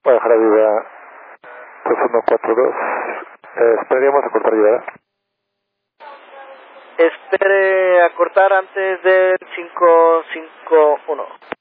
Voy a dejar arriba 2142. Esperaríamos a cortar llegada. Espere a cortar antes del 551.